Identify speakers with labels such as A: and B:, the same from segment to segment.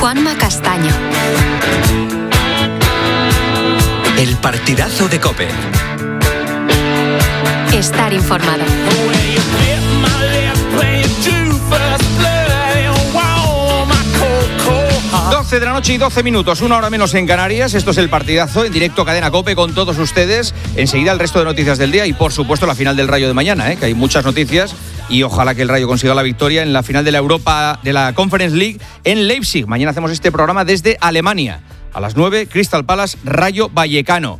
A: Juanma Castaño.
B: El partidazo de COPE.
A: Estar informado.
C: 12 de la noche y 12 minutos, una hora menos en Canarias. Esto es el partidazo en directo Cadena COPE con todos ustedes. Enseguida el resto de noticias del día y por supuesto la final del Rayo de mañana, que hay muchas noticias y ojalá que el Rayo consiga la victoria en la final de la Europa, de la Conference League en Leipzig. Mañana hacemos este programa desde Alemania. A las 9, Crystal Palace, Rayo Vallecano.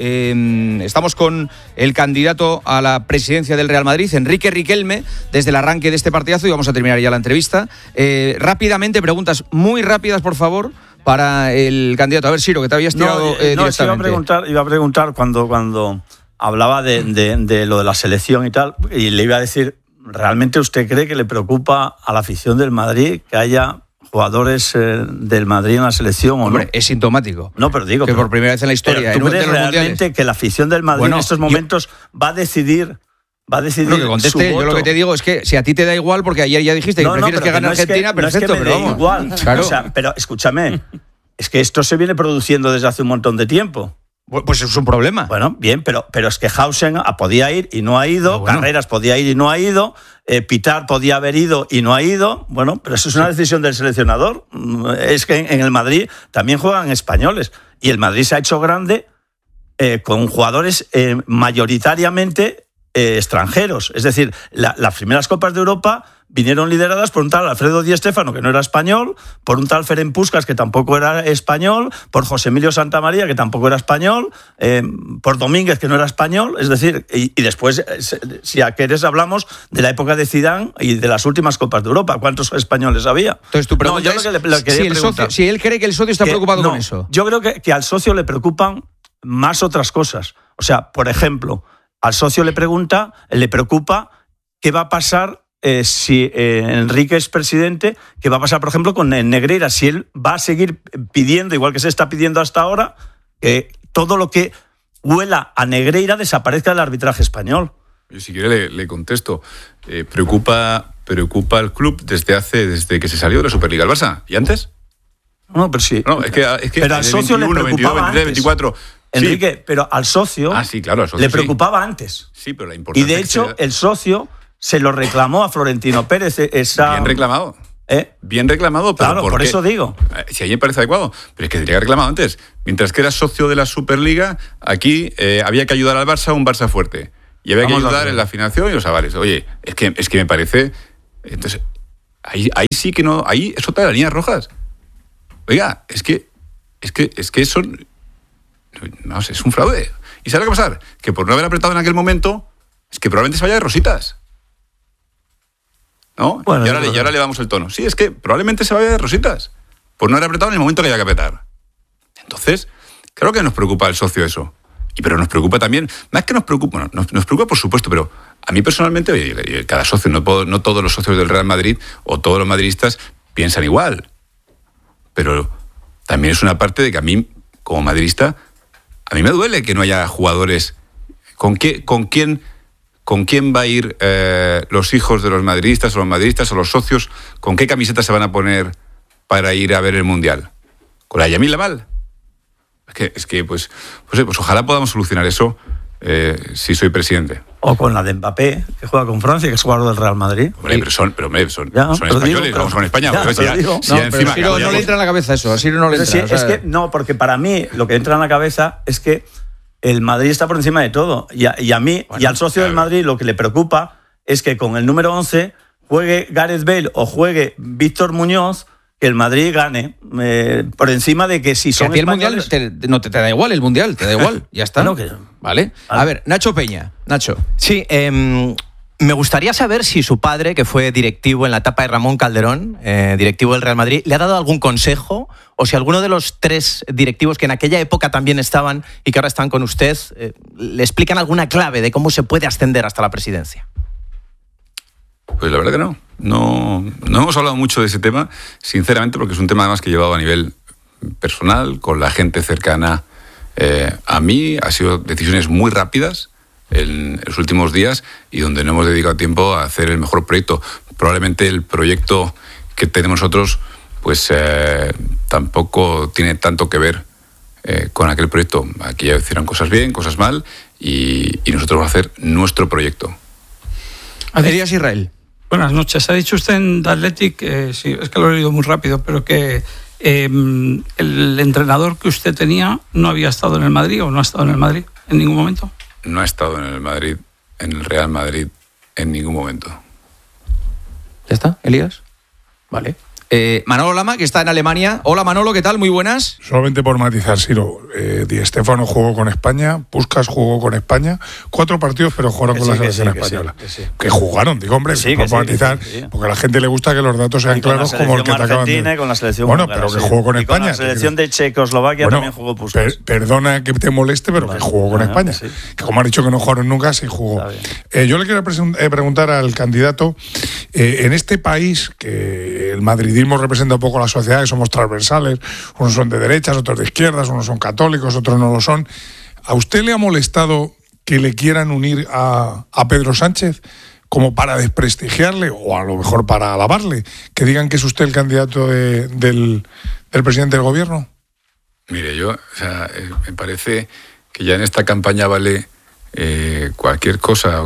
C: Estamos con el candidato a la presidencia del Real Madrid, Enrique Riquelme, desde el arranque de este partidazo, y vamos a terminar ya la entrevista. Rápidamente, preguntas muy rápidas, por favor, para el candidato. A ver, Siro, que te habías tirado directamente.
D: Iba a preguntar cuando hablaba de lo de la selección y tal, y le iba a decir, ¿realmente usted cree que le preocupa a la afición del Madrid que haya jugadores del Madrid en la selección?
C: Hombre, es sintomático.
D: No, pero digo
C: que por primera vez en la historia.
D: ¿Tú crees realmente que la afición del Madrid en estos momentos va a decidir
C: lo que conteste, yo lo que te digo es que si a ti te da igual, porque ayer ya dijiste que prefieres que gane Argentina, perfecto,
D: pero vamos. Igual. Claro. O sea, pero escúchame, es que esto se viene produciendo desde hace un montón de tiempo.
C: Pues es un problema.
D: Bueno, bien, pero es que Hausen podía ir y no ha ido, Carreras podía ir y no ha ido, Pitar podía haber ido y no ha ido. Bueno, pero eso es una decisión del seleccionador. Es que en el Madrid también juegan españoles y el Madrid se ha hecho grande con jugadores mayoritariamente extranjeros. Es decir, las primeras Copas de Europa vinieron lideradas por un tal Alfredo Di Stéfano, que no era español, por un tal Ferenc Puskás, que tampoco era español, por José Emilio Santamaría, que tampoco era español, por Domínguez, que no era español. Es decir, y después, si a querés hablamos de la época de Zidane y de las últimas Copas de Europa, ¿cuántos españoles había?
C: Entonces tu pregunta si él cree que el socio está preocupado con eso.
D: Yo creo que al socio le preocupan más otras cosas. O sea, por ejemplo, al socio le preocupa qué va a pasar si Enrique es presidente, qué va a pasar, por ejemplo, con Negreira, si él va a seguir pidiendo, igual que se está pidiendo hasta ahora, que todo lo que huela a Negreira desaparezca del arbitraje español.
E: Yo si quiere le contesto. Preocupa al club desde que se salió de la Superliga el Barça. ¿Y antes?
D: No, pero sí.
E: No, es que
D: pero al socio
E: 21,
D: le preocupaba
E: 22, 23, 24...
D: Enrique,
E: sí.
D: Pero al socio,
E: claro, al socio
D: le preocupaba antes.
E: Sí, pero la importancia...
D: Y de hecho, el socio se lo reclamó a Florentino Pérez.
E: Bien reclamado. Bien reclamado, pero
D: claro, por eso digo.
E: Si a mí me parece adecuado, pero es que tendría que haber reclamado antes. Mientras que era socio de la Superliga, aquí había que ayudar al Barça a un Barça fuerte. Y había que ayudar en la financiación y los avales. Oye, es que me parece... Entonces, ahí sí que no... Ahí es otra de las líneas rojas. Oiga, es que son... No sé, es un fraude. ¿Y sabe lo que va a pasar? Que por no haber apretado en aquel momento, es que probablemente se vaya de rositas. ¿No?
D: Bueno,
E: y ahora le damos el tono. Sí, es que probablemente se vaya de rositas. Por no haber apretado en el momento que había que apretar. Entonces, claro que nos preocupa el socio eso. Pero nos preocupa también, más que nos preocupa, nos preocupa por supuesto, pero a mí personalmente, oye, cada socio, no todos los socios del Real Madrid o todos los madridistas piensan igual. Pero también es una parte de que a mí, como madridista, a mí me duele que no haya jugadores. ¿Con quién va a ir los hijos de los madridistas o los socios? ¿Con qué camiseta se van a poner para ir a ver el Mundial? ¿Con la Yamil Lamal? Es que pues ojalá podamos solucionar eso si soy presidente.
D: O con la de Mbappé, que juega con Francia, que es jugador del Real Madrid.
E: Hombre, son españoles, vamos con España.
C: No le entra en la cabeza eso, así no le entra.
D: Es que no, porque para mí lo que entra en la cabeza es que el Madrid está por encima de todo. Y a mí, y al socio del Madrid, lo que le preocupa es que con el número 11 juegue Gareth Bale o juegue Víctor Muñoz, que el Madrid gane por encima de que si son
C: que a ti
D: españoles...
C: el Mundial no te da igual, el Mundial, te da igual, ya está. ¿Vale? A ver, Nacho Peña. Nacho.
F: Sí, me gustaría saber si su padre, que fue directivo en la etapa de Ramón Calderón, directivo del Real Madrid, le ha dado algún consejo, o si alguno de los 3 directivos que en aquella época también estaban y que ahora están con usted, le explican alguna clave de cómo se puede ascender hasta la presidencia.
E: Pues la verdad que no. No hemos hablado mucho de ese tema, sinceramente, porque es un tema además que he llevado a nivel personal, con la gente cercana a mí. Ha sido decisiones muy rápidas en los últimos días y donde no hemos dedicado tiempo a hacer el mejor proyecto. Probablemente el proyecto que tenemos nosotros pues tampoco tiene tanto que ver con aquel proyecto. Aquí ya hicieron cosas bien, cosas mal, y nosotros vamos a hacer nuestro proyecto.
C: Elías Israel.
G: Buenas noches. Ha dicho usted en The Athletic, sí, es que lo he leído muy rápido, pero que el entrenador que usted tenía no había estado en el Madrid o no ha estado en el Madrid en ningún momento.
E: No ha estado en el Madrid, en el Real Madrid, en ningún momento.
C: ¿Ya está, Elías? Vale. Manolo Lama, que está en Alemania. Hola, Manolo, ¿qué tal? Muy buenas.
H: Solamente por matizar, Siro, Di Stéfano jugó con España, Puskás jugó con España, 4 partidos, pero jugaron con la selección española. Que jugaron, digo, hombre, por matizar, porque a la gente le gusta que los datos sean claros como el que te acaban de...
D: Con la selección
H: bueno,
D: húngara,
H: pero que jugó con España.
D: Con la selección de Checoslovaquia también jugó Puskás.
H: Perdona que te moleste, pero que jugó con España. Sí. Que como ha dicho que no jugaron nunca, sí jugó. Yo le quiero preguntar al candidato, en este país, que el madridismo representa un poco la sociedad, que somos transversales, unos son de derechas, otros de izquierdas, unos son católicos, otros no lo son. ¿A usted le ha molestado que le quieran unir a Pedro Sánchez como para desprestigiarle o a lo mejor para alabarle? Que digan que es usted el candidato del presidente del gobierno.
E: Mire, me parece que ya en esta campaña vale cualquier cosa,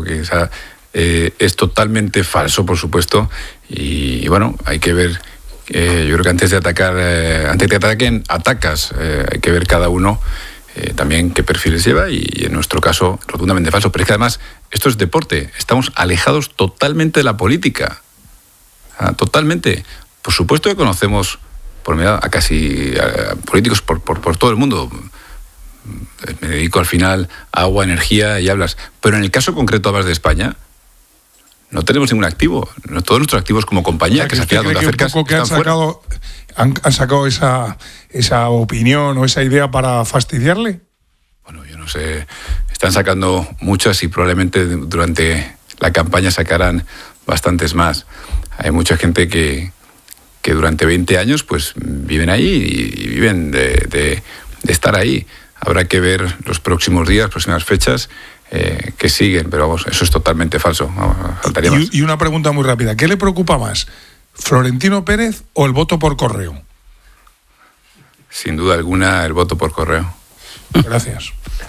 E: es totalmente falso, por supuesto, y bueno, hay que ver. Yo creo que antes de atacar, antes de que ataquen, atacas. Hay que ver cada uno también qué perfiles lleva, y en nuestro caso, rotundamente falso. Pero es que además, esto es deporte. Estamos alejados totalmente de la política. Totalmente. Por supuesto que conocemos a casi políticos por todo el mundo. Me dedico al final a agua, energía y hablas. Pero en el caso concreto hablas de España. No tenemos ningún activo. Todos nuestros activos como compañía, que se donde te acercas,
H: han sacado esa opinión o esa idea para fastidiarle.
E: Bueno, yo no sé. Están sacando muchas y probablemente durante la campaña sacarán bastantes más. Hay mucha gente que durante 20 años pues viven ahí y viven de estar ahí. Habrá que ver los próximos días, próximas fechas, que siguen, pero vamos, eso es totalmente falso. Faltaría más.
H: Y una pregunta muy rápida, ¿qué le preocupa más, Florentino Pérez o el voto por correo?
E: Sin duda alguna, el voto por correo.
H: Gracias.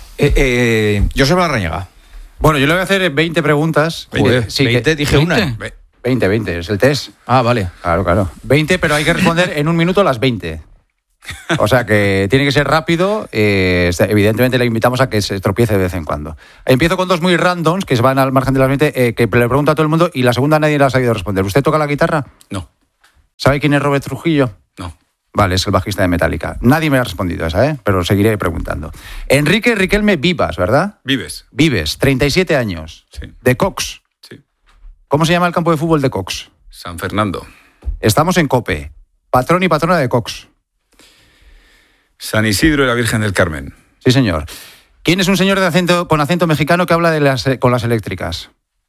C: Josep Larrañaga.
I: Bueno, yo le voy a hacer 20 preguntas.
C: Joder, sí, 20, dije
G: 20.
C: una.
I: 20, es el test.
C: Ah, vale.
I: Claro. 20, pero hay que responder en un minuto las 20. O sea que tiene que ser rápido. Evidentemente le invitamos a que se tropiece de vez en cuando. Empiezo con 2 muy randoms que se van al margen de las 20, que le pregunto a todo el mundo, y la segunda nadie la ha sabido responder. ¿Usted toca la guitarra?
E: No.
I: ¿Sabe quién es Robert Trujillo?
E: No.
I: Vale, es el bajista de Metallica. Nadie me ha respondido esa, pero seguiré preguntando. Enrique Riquelme Vivas, ¿verdad? Vives, 37 años.
E: Sí.
I: De Cox.
E: Sí.
I: ¿Cómo se llama el campo de fútbol de Cox?
E: San Fernando.
I: Estamos en COPE. Patrón y patrona de Cox.
E: San Isidro y la Virgen del Carmen.
I: Sí, señor. ¿Quién es un señor con acento mexicano que habla con las eléctricas?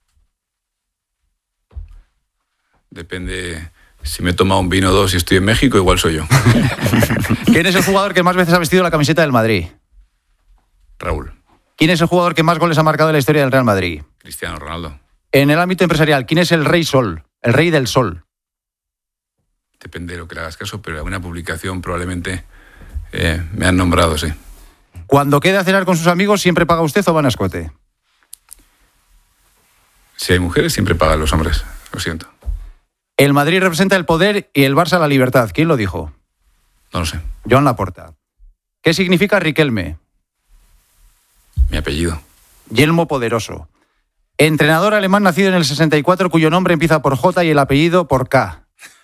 E: Depende. Si me he tomado un vino o 2 y estoy en México, igual soy yo.
I: ¿Quién es el jugador que más veces ha vestido la camiseta del Madrid?
E: Raúl.
I: ¿Quién es el jugador que más goles ha marcado en la historia del Real Madrid?
E: Cristiano Ronaldo.
I: En el ámbito empresarial, ¿quién es el rey Sol? El rey del Sol.
E: Depende de lo que le hagas caso, pero en alguna publicación probablemente me han nombrado, sí.
I: Cuando queda a cenar con sus amigos, ¿siempre paga usted o van a escote?
E: Si hay mujeres, siempre pagan los hombres. Lo siento.
I: El Madrid representa el poder y el Barça la libertad. ¿Quién lo dijo?
E: No lo sé.
I: Joan Laporta. ¿Qué significa Riquelme?
E: Mi apellido.
I: Yelmo poderoso. Entrenador alemán nacido en el 64 cuyo nombre empieza por J y el apellido por K.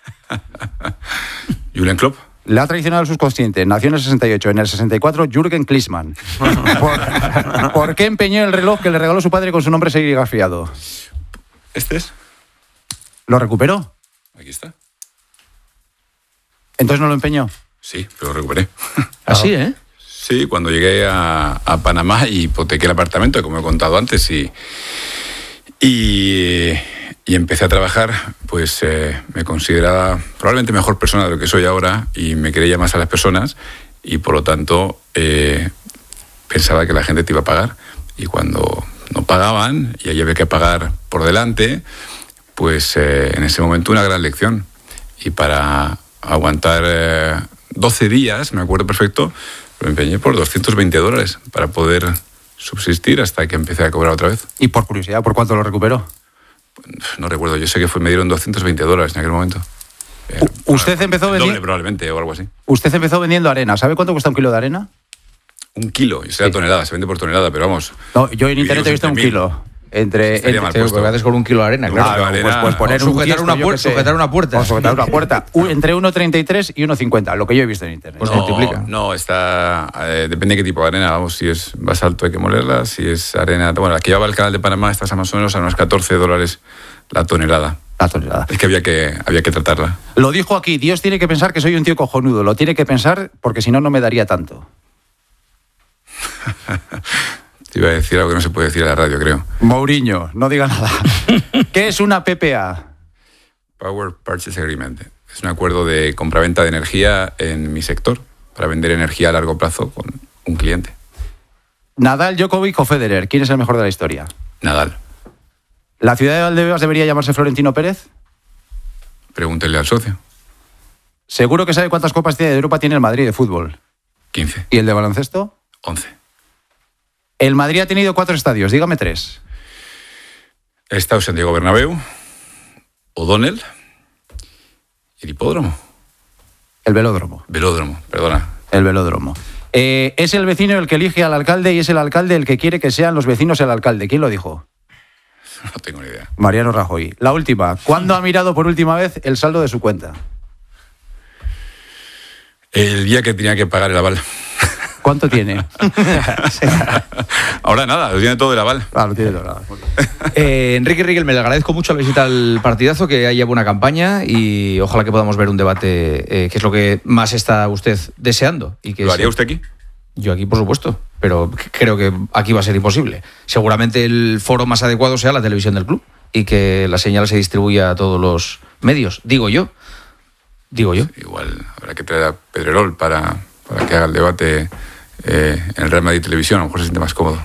E: Jürgen Klopp.
I: Le ha traicionado el subconsciente. Nació en el 68. En el 64, Jürgen Klinsmann. ¿Por qué empeñó el reloj que le regaló su padre con su nombre serigrafiado?
E: ¿Este es?
I: ¿Lo recuperó?
E: Aquí está.
I: ¿Entonces no lo empeñó?
E: Sí, pero lo recuperé.
C: Así, ¿eh?
E: Sí, cuando llegué a Panamá y hipotequé el apartamento, como he contado antes, y empecé a trabajar, pues me consideraba probablemente mejor persona de lo que soy ahora y me creía más a las personas y por lo tanto pensaba que la gente te iba a pagar, y cuando no pagaban y ahí había que pagar por delante, pues en ese momento una gran lección, y para aguantar 12 días, me acuerdo perfecto, lo empeñé por $220 para poder subsistir hasta que empecé a cobrar otra vez.
I: Y por curiosidad, ¿por cuánto lo recuperó?
E: No recuerdo, yo sé que me dieron $220 en aquel momento.
I: Usted empezó
E: doble
I: vendiendo...
E: probablemente o algo así.
I: Usted empezó vendiendo arena. ¿Sabe cuánto cuesta un kilo de arena?
E: 1 kilo, yo sé la tonelada, se vende por tonelada, pero vamos.
I: No, yo en internet he visto 1 kilo.
E: Estaría mal puesto.
C: ¿Qué haces con 1 kilo de arena? Claro,
I: pues poner
C: sujetar una puerta.
I: O sujetar una puerta. Entre 1,33 y 1,50, lo que yo he visto en internet.
C: Pues multiplica.
E: No, está. Depende de qué tipo de arena. Vamos, si es basalto hay que molerla. Si es arena. Bueno, aquí va el canal de Panamá, estás más o menos a unos $14 la tonelada.
I: La tonelada.
E: Es que había que tratarla.
I: Lo dijo aquí, Dios tiene que pensar que soy un tío cojonudo. Lo tiene que pensar porque si no, no me daría tanto.
E: Te iba a decir algo que no se puede decir a la radio, creo.
I: Mourinho, no diga nada. ¿Qué es una PPA?
E: Power Purchase Agreement. Es un acuerdo de compraventa de energía en mi sector para vender energía a largo plazo con un cliente.
I: Nadal, Djokovic o Federer. ¿Quién es el mejor de la historia?
E: Nadal.
I: ¿La ciudad de Valdebebas debería llamarse Florentino Pérez?
E: Pregúntele al socio.
I: Seguro que sabe cuántas copas de Europa tiene el Madrid de fútbol.
E: 15.
I: ¿Y el de baloncesto?
E: 11.
I: El Madrid ha tenido 4 estadios, dígame 3.
E: El Estadio Santiago Bernabéu, O'Donnell y el hipódromo.
I: El velódromo.
E: Velódromo, perdona.
I: El velódromo. Es el vecino el que elige al alcalde y es el alcalde el que quiere que sean los vecinos el alcalde. ¿Quién lo dijo?
E: No tengo ni idea.
I: Mariano Rajoy. La última. ¿Cuándo ha mirado por última vez el saldo de su cuenta?
E: El día que tenía que pagar el aval.
I: ¿Cuánto tiene?
E: Ahora nada, lo tiene todo el aval.
I: Lo tiene todo el aval.
C: Enrique Riquelme, le agradezco mucho la visita al partidazo, que haya buena campaña y ojalá que podamos ver un debate que es lo que más está usted deseando. Y que
E: ¿Lo haría usted aquí?
C: Yo aquí, por supuesto, pero creo que aquí va a ser imposible. Seguramente el foro más adecuado sea la televisión del club y que la señal se distribuya a todos los medios, digo yo.
E: Igual habrá que traer a Pedrerol para que haga el debate en el Real Madrid Televisión, a lo mejor se siente más cómodo.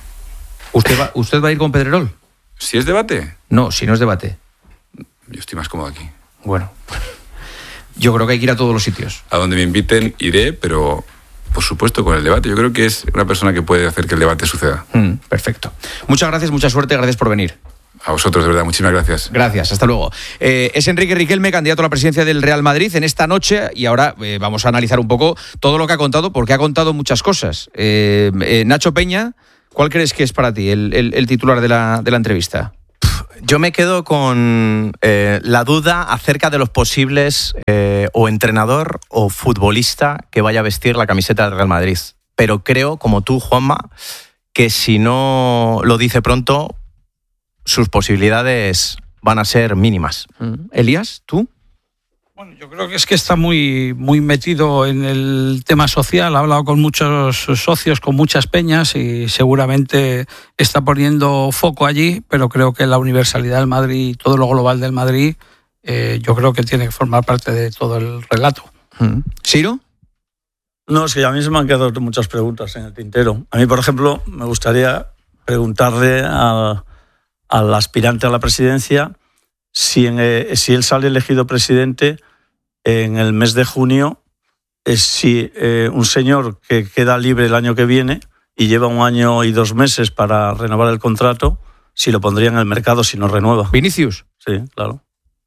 C: ¿Usted va a ir con Pedrerol?
E: ¿Si es debate?
C: No, si no es debate.
E: Yo estoy más cómodo aquí.
C: Bueno, yo creo que hay que ir a todos los sitios.
E: A donde me inviten iré, pero por supuesto con el debate. Yo creo que es una persona que puede hacer que el debate suceda.
C: Perfecto. Muchas gracias, mucha suerte, gracias por venir.
E: A vosotros, de verdad, muchísimas gracias.
C: Gracias, hasta luego. Es Enrique Riquelme, candidato a la presidencia del Real Madrid en esta noche y ahora vamos a analizar un poco todo lo que ha contado, porque ha contado muchas cosas. Nacho Peña, ¿cuál crees que es para ti el titular de la entrevista?
F: Yo me quedo con la duda acerca de los posibles o entrenador o futbolista que vaya a vestir la camiseta del Real Madrid. Pero creo, como tú, Juanma, que si no lo dice pronto, sus posibilidades van a ser mínimas.
C: Elías, ¿tú?
G: Bueno, yo creo que es que está muy metido en el tema social, ha hablado con muchos socios, con muchas peñas y seguramente está poniendo foco allí, pero creo que la universalidad del Madrid, todo lo global del Madrid, yo creo que tiene que formar parte de todo el relato.
C: ¿Ciro?
D: No, es que a mí se me han quedado muchas preguntas en el tintero. A mí, por ejemplo, me gustaría preguntarle al aspirante a la presidencia si él sale elegido presidente en el mes de junio, si un señor que queda libre el año que viene y lleva 1 año y 2 meses para renovar el contrato, si lo pondría en el mercado si no renueva.
C: ¿Vinicius?
D: Sí, claro.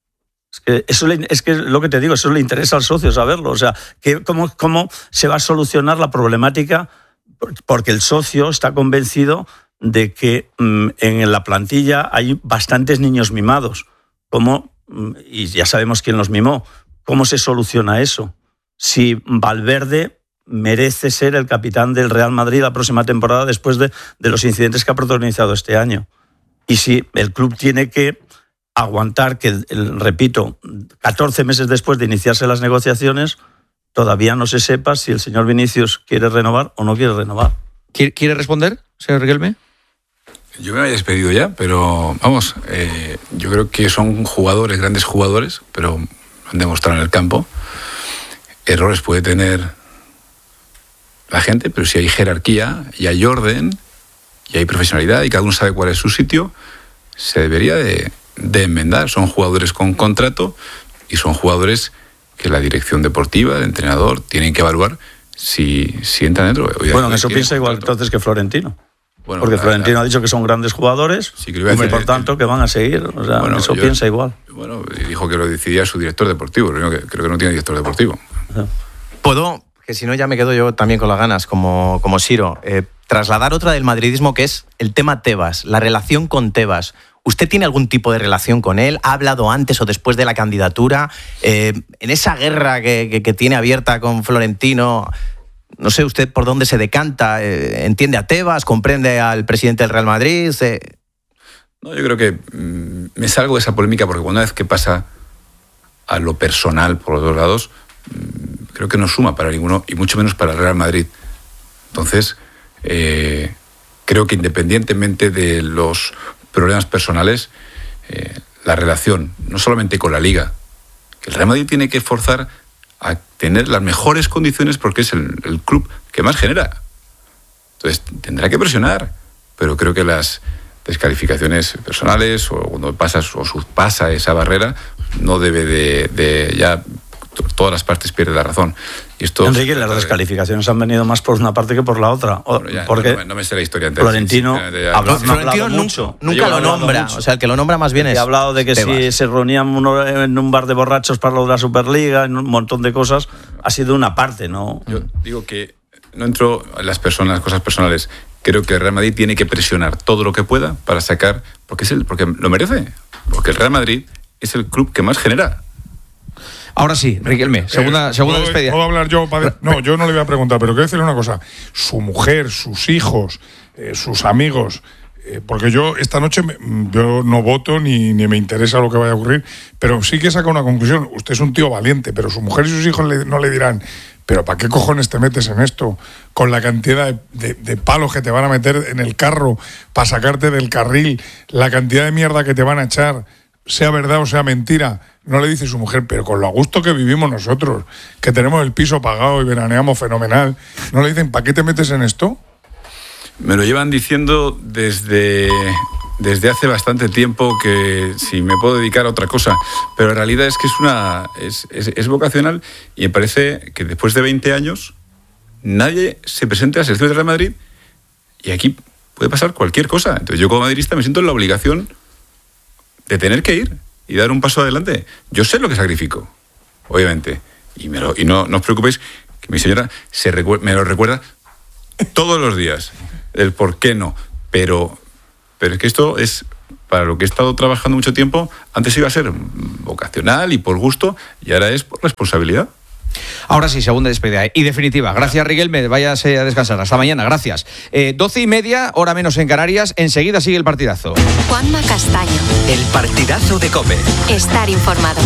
D: Es que lo que te digo, eso le interesa al socio saberlo. O sea, ¿cómo se va a solucionar la problemática? Porque el socio está convencido de que en la plantilla hay bastantes niños mimados. Y ya sabemos quién los mimó. ¿Cómo se soluciona eso? Si Valverde merece ser el capitán del Real Madrid la próxima temporada después de los incidentes que ha protagonizado este año. Y si el club tiene que aguantar que, repito, 14 meses después de iniciarse las negociaciones, todavía no se sepa si el señor Vinicius quiere renovar o no quiere renovar.
C: ¿Quiere responder, señor Riquelme?
E: Yo me había despedido ya, pero vamos, yo creo que son jugadores, grandes jugadores, pero han demostrado en el campo. Errores puede tener la gente, pero si hay jerarquía y hay orden y hay profesionalidad y cada uno sabe cuál es su sitio, se debería de enmendar. Son jugadores con contrato y son jugadores que la dirección deportiva, el entrenador, tienen que evaluar si entran dentro.
D: Bueno, eso piensa igual entonces que Florentino.
E: Bueno,
D: porque Florentino ha dicho que son grandes jugadores,
E: sí, que y
D: por tanto que van a seguir. O sea, bueno, eso piensa igual.
E: Bueno, dijo que lo decidía su director deportivo. Creo que no tiene director deportivo.
F: ¿Puedo, que si no ya me quedo yo también con las ganas, como Siro, trasladar otra del madridismo, que es el tema Tebas, la relación con Tebas? ¿Usted tiene algún tipo de relación con él? ¿Ha hablado antes o después de la candidatura? En esa guerra que tiene abierta con Florentino, no sé usted por dónde se decanta. ¿Entiende a Tebas? ¿Comprende al presidente del Real Madrid?
E: No, yo creo que me salgo de esa polémica porque una vez que pasa a lo personal por los dos lados, creo que no suma para ninguno y mucho menos para el Real Madrid. Entonces, creo que independientemente de los problemas personales, la relación, no solamente con la Liga, que el Real Madrid tiene que forzar a tener las mejores condiciones porque es el club que más genera. Entonces, tendrá que presionar, pero creo que las descalificaciones personales o cuando pasa esa barrera, no debe de ya todas las partes pierden la razón. Y esto,
D: Enrique, las descalificaciones han venido más por una parte que por la otra.
E: Bueno, ya,
D: porque
E: no me sé la historia entera.
D: Florentino
F: Florentino nunca lo nombra. O sea, el que lo nombra más bien es...
D: Ha hablado de que si se reunían en un bar de borrachos para lo de la Superliga, en un montón de cosas, ha sido una parte, ¿no?
E: Yo digo que no entro en las cosas personales. Creo que el Real Madrid tiene que presionar todo lo que pueda para sacar... Porque lo merece. Porque el Real Madrid es el club que más genera.
C: Ahora sí, Riquelme, segunda despedida.
H: ¿Puedo hablar yo, padre? No, yo no le voy a preguntar, pero quiero decirle una cosa. Su mujer, sus hijos, sus amigos, porque yo esta noche yo no voto ni me interesa lo que vaya a ocurrir, pero sí que saca una conclusión. Usted es un tío valiente, pero su mujer y sus hijos no le dirán, pero ¿para qué cojones te metes en esto? Con la cantidad de palos que te van a meter en el carro para sacarte del carril, la cantidad de mierda que te van a echar, sea verdad o sea mentira. No le dice su mujer, pero con lo a gusto que vivimos nosotros, que tenemos el piso pagado y veraneamos fenomenal, ¿no le dicen, ¿para qué te metes en esto?
E: Me lo llevan diciendo desde hace bastante tiempo que si me puedo dedicar a otra cosa, pero la realidad es que es vocacional y me parece que después de 20 años nadie se presenta a la selección del Real Madrid y aquí puede pasar cualquier cosa. Entonces yo como madridista me siento en la obligación de tener que ir y dar un paso adelante. Yo sé lo que sacrifico, obviamente, y no os preocupéis que mi señora me lo recuerda todos los días, el por qué no, pero es que esto es para lo que he estado trabajando mucho tiempo. Antes iba a ser vocacional y por gusto, y ahora es por responsabilidad.
C: Ahora sí, segunda despedida. Y definitiva, gracias Riquelme, váyase a descansar. Hasta mañana, gracias. 12:30, hora menos en Canarias, enseguida sigue el partidazo.
A: Juanma Castaño.
B: El partidazo de COPE.
A: Estar informado.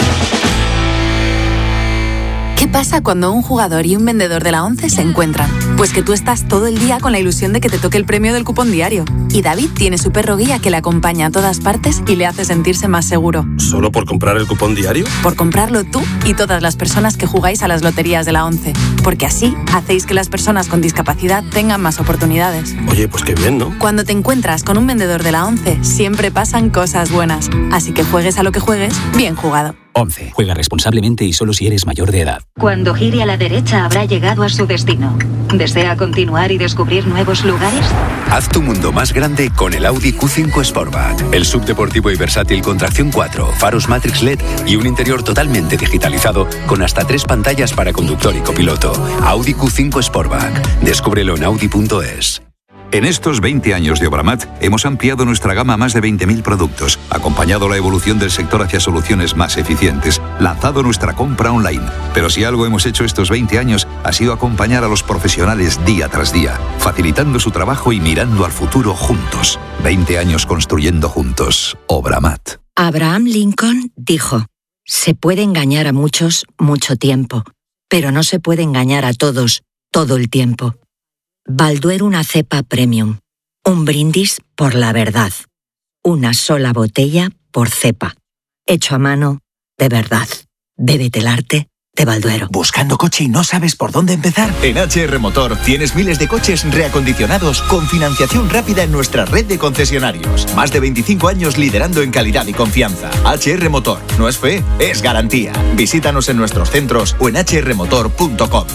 A: ¿Qué pasa cuando un jugador y un vendedor de la ONCE se encuentran? Pues que tú estás todo el día con la ilusión de que te toque el premio del cupón diario. Y David tiene su perro guía que le acompaña a todas partes y le hace sentirse más seguro.
J: ¿Solo por comprar el cupón diario?
A: Por comprarlo tú y todas las personas que jugáis a las loterías de la ONCE. Porque así hacéis que las personas con discapacidad tengan más oportunidades.
J: Oye, pues qué bien, ¿no?
A: Cuando te encuentras con un vendedor de la ONCE, siempre pasan cosas buenas. Así que juegues a lo que juegues, bien jugado.
K: 11. Juega responsablemente y solo si eres mayor de edad.
L: Cuando gire a la derecha habrá llegado a su destino. ¿Desea continuar y descubrir nuevos lugares?
M: Haz tu mundo más grande con el Audi Q5 Sportback. El subdeportivo y versátil con tracción 4, faros Matrix LED y un interior totalmente digitalizado con hasta 3 pantallas para conductor y copiloto. Audi Q5 Sportback. Descúbrelo en audi.es.
N: En estos 20 años de Obramat hemos ampliado nuestra gama a más de 20.000 productos, acompañado la evolución del sector hacia soluciones más eficientes, lanzado nuestra compra online. Pero si algo hemos hecho estos 20 años ha sido acompañar a los profesionales día tras día, facilitando su trabajo y mirando al futuro juntos. 20 años construyendo juntos. Obramat.
O: Abraham Lincoln dijo: se puede engañar a muchos mucho tiempo, pero no se puede engañar a todos todo el tiempo. Balduero una cepa premium. Un brindis por la verdad. Una sola botella por cepa. Hecho a mano, de verdad. Bébete el arte de Balduero.
P: ¿Buscando coche y no sabes por dónde empezar? En HR Motor tienes miles de coches reacondicionados con financiación rápida en nuestra red de concesionarios. Más de 25 años liderando en calidad y confianza. HR Motor. No es fe, es garantía. Visítanos en nuestros centros o en hrmotor.com.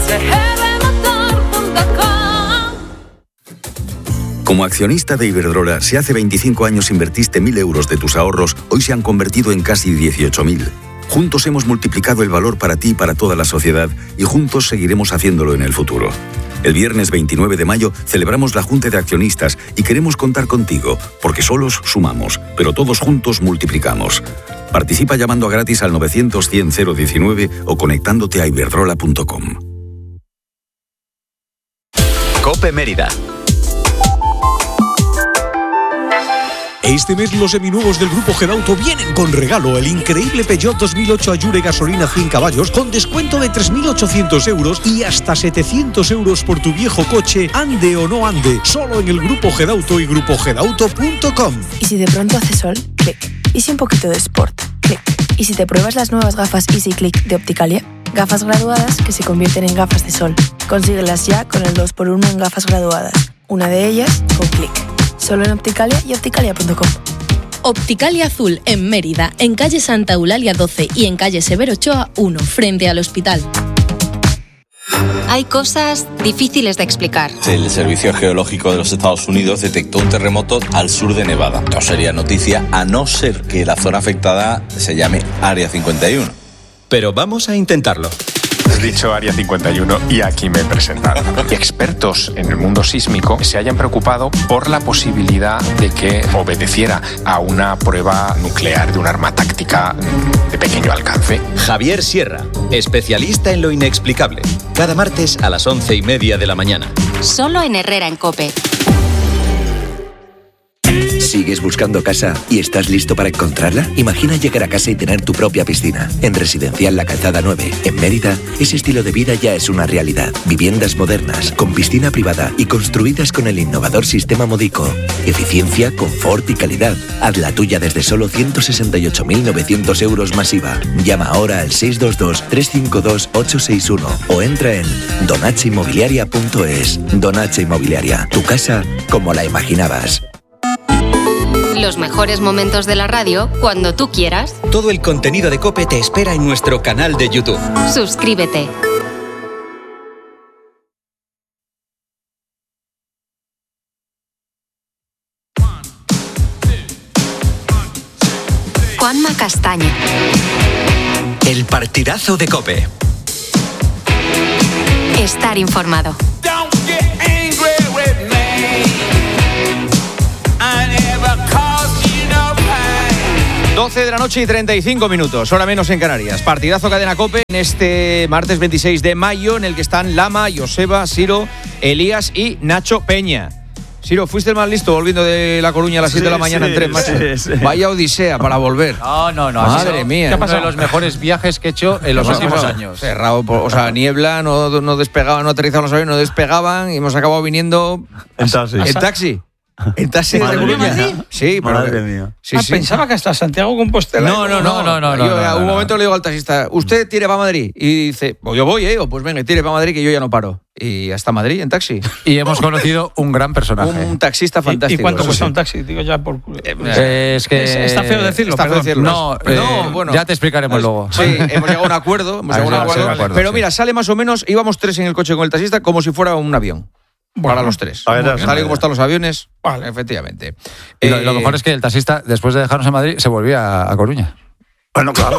Q: Como accionista de Iberdrola, si hace 25 años invertiste 1.000 euros de tus ahorros, hoy se han convertido en casi 18.000. Juntos hemos multiplicado el valor para ti y para toda la sociedad y juntos seguiremos haciéndolo en el futuro. El viernes 29 de mayo celebramos la Junta de Accionistas y queremos contar contigo, porque solos sumamos, pero todos juntos multiplicamos. Participa llamando a gratis al 900-100-019 o conectándote a iberdrola.com.
B: COPE Mérida.
R: Este mes los seminuevos del Grupo Gedauto vienen con regalo: el increíble Peugeot 2008 Allure gasolina 100 caballos con descuento de 3.800 euros y hasta 700 euros por tu viejo coche, ande o no ande, solo en el Grupo Gedauto y grupogedauto.com.
S: ¿Y si de pronto hace sol? Clic. ¿Y si un poquito de sport? Clic. ¿Y si te pruebas las nuevas gafas Easy Click de Opticalia? Gafas graduadas que se convierten en gafas de sol. Consíguelas ya con el 2x1 en gafas graduadas. Una de ellas con Clic. Solo en Opticalia y opticalia.com.
T: Opticalia Azul en Mérida, en calle Santa Eulalia 12 y en calle Severo Ochoa 1, frente al hospital.
U: Hay cosas difíciles de explicar.
V: El Servicio Geológico de los Estados Unidos detectó un terremoto al sur de Nevada. No sería noticia a no ser que la zona afectada se llame Área 51.
B: Pero vamos a intentarlo.
W: Has dicho Área 51 y aquí me he presentado. Y expertos en el mundo sísmico se hayan preocupado por la posibilidad de que obedeciera a una prueba nuclear de un arma táctica de pequeño alcance.
B: Javier Sierra, especialista en lo inexplicable. Cada martes a las 11:30 de la mañana.
U: Solo en Herrera en COPE.
P: ¿Sigues buscando casa y estás listo para encontrarla? Imagina llegar a casa y tener tu propia piscina. En Residencial La Calzada 9, en Mérida, ese estilo de vida ya es una realidad. Viviendas modernas, con piscina privada y construidas con el innovador sistema Modico. Eficiencia, confort y calidad. Haz la tuya desde solo 168.900 euros más IVA. Llama ahora al 622-352-861 o entra en donacheinmobiliaria.es. Donache Inmobiliaria, tu casa como la imaginabas.
U: Los mejores momentos de la radio cuando tú quieras.
B: Todo el contenido de COPE te espera en nuestro canal de YouTube.
U: Suscríbete. Juanma Castaño.
B: El partidazo de COPE.
U: Estar informado.
C: 12 de la noche y 35 minutos, hora menos en Canarias. Partidazo Cadena COPE en este martes 26 de mayo, en el que están Lama, Joseba, Siro, Elías y Nacho Peña. Siro, fuiste el más listo volviendo de La Coruña a las 7 de la mañana en tren, macho. Sí. Vaya odisea para volver.
I: No.
C: Madre mía.
I: ¿Qué ha pasado? Uno de los mejores viajes que he hecho en los últimos años.
C: Cerrado, o sea, niebla, no despegaban, no aterrizaban los aviones, no despegaban y hemos acabado viniendo
D: en taxi.
C: ¿En taxi? ¿En taxi de Coruña? Sí, pero
D: madre mía.
C: Sí.
G: Pensaba que hasta Santiago Compostela.
C: No. Un momento le digo al taxista, ¿usted tire para Madrid? Y dice, pues yo voy, pues venga, tire para Madrid que yo ya no paro. Y hasta Madrid en taxi.
I: Y hemos conocido un gran personaje.
C: Un taxista fantástico.
G: ¿Y cuánto cuesta un taxi? Digo ya por...
I: Es que...
G: Está feo decirlo,
C: No,
I: bueno, ya te explicaremos luego.
C: Sí, hemos llegado a un acuerdo. Pero mira, sale más o menos, íbamos 3 en el coche con el taxista como si fuera un avión. Para los 3. Tal y como están los aviones, vale. Efectivamente.
I: Y lo mejor es que el taxista, después de dejarnos en Madrid, se volvía a Coruña.
D: Bueno, claro.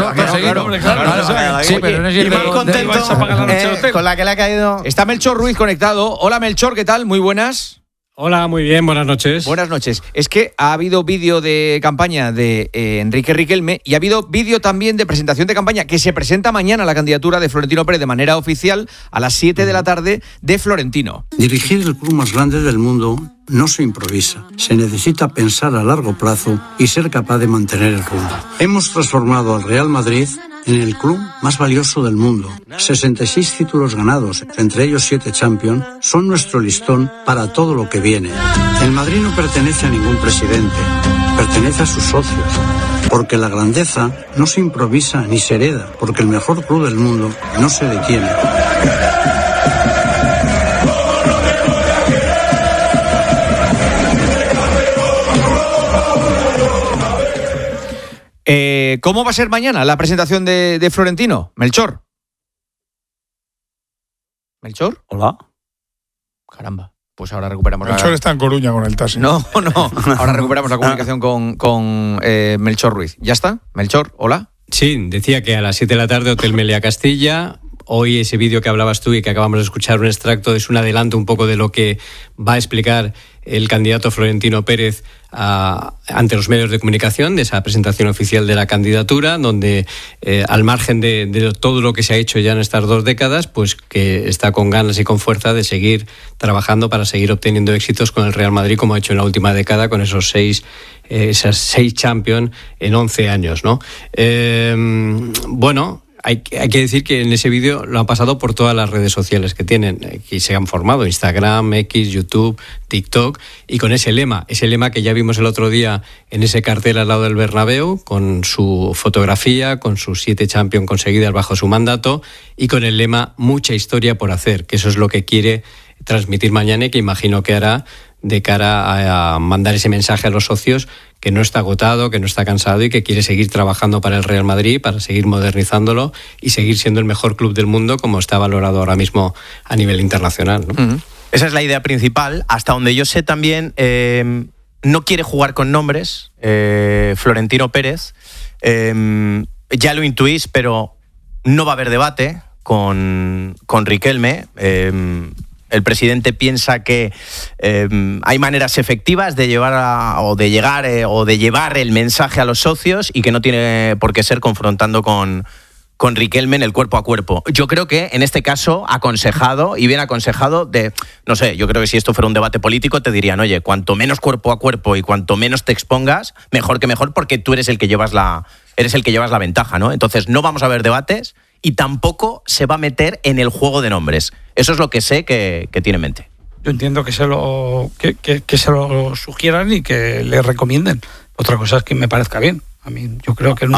I: Sí, pero no es ir
F: contento con la que le ha caído.
C: Está Melchor Ruiz conectado. Hola Melchor, ¿qué tal? Muy buenas.
X: Hola, muy bien, buenas noches.
C: Buenas noches. Es que ha habido vídeo de campaña de Enrique Riquelme y ha habido vídeo también de presentación de campaña que se presenta mañana la candidatura de Florentino Pérez de manera oficial a las 7 de la tarde de Florentino.
Y: Dirigir el club más grande del mundo no se improvisa. Se necesita pensar a largo plazo y ser capaz de mantener el rumbo. Hemos transformado al Real Madrid en el club más valioso del mundo. 66 títulos ganados, entre ellos 7 Champions, son nuestro listón para todo lo que viene. El Madrid no pertenece a ningún presidente, pertenece a sus socios. Porque la grandeza no se improvisa ni se hereda, porque el mejor club del mundo no se detiene.
C: ¿Cómo va a ser mañana la presentación de Florentino? Melchor. ¿Melchor?
D: Hola.
C: Caramba. Pues ahora recuperamos
A: Melchor está en Coruña con el taxi.
C: No. Ahora recuperamos la comunicación con Melchor Ruiz. ¿Ya está? Melchor, hola.
X: Sí, decía que a las 7 de la tarde, Hotel Meliá Castilla. Hoy ese vídeo que hablabas tú y que acabamos de escuchar, un extracto, es un adelanto un poco de lo que va a explicar el candidato Florentino Pérez ante los medios de comunicación, de esa presentación oficial de la candidatura, donde al margen de todo lo que se ha hecho ya en estas 2 décadas, pues que está con ganas y con fuerza de seguir trabajando para seguir obteniendo éxitos con el Real Madrid, como ha hecho en la última década, con esas 6 Champions en 11 años, ¿no? Bueno, hay que decir que en ese vídeo lo han pasado por todas las redes sociales que tienen, que se han formado, Instagram, X, YouTube, TikTok, y con ese lema que ya vimos el otro día en ese cartel al lado del Bernabéu, con su fotografía, con sus 7 Champions conseguidas bajo su mandato, y con el lema mucha historia por hacer, que eso es lo que quiere transmitir mañana y que imagino que hará de cara a mandar ese mensaje a los socios, que no está agotado, que no está cansado y que quiere seguir trabajando para el Real Madrid, para seguir modernizándolo y seguir siendo el mejor club del mundo, como está valorado ahora mismo a nivel internacional, ¿no?
F: Uh-huh. Esa es la idea principal. Hasta donde yo sé también, no quiere jugar con nombres, Florentino Pérez. Ya lo intuís, pero no va a haber debate con Riquelme. El presidente piensa que hay maneras efectivas de llevar el mensaje a los socios y que no tiene por qué ser confrontando con Riquelme en el cuerpo a cuerpo. Yo creo que en este caso aconsejado y bien aconsejado no sé, yo creo que si esto fuera un debate político te dirían, oye, cuanto menos cuerpo a cuerpo y cuanto menos te expongas, mejor que mejor, porque tú eres el que llevas la ventaja, ¿no? Entonces no vamos a ver debates y tampoco se va a meter en el juego de nombres. Eso es lo que sé que tiene en mente.
G: Yo entiendo que se lo sugieran y que le recomienden. Otra cosa es que me parezca bien. A mí, yo creo que en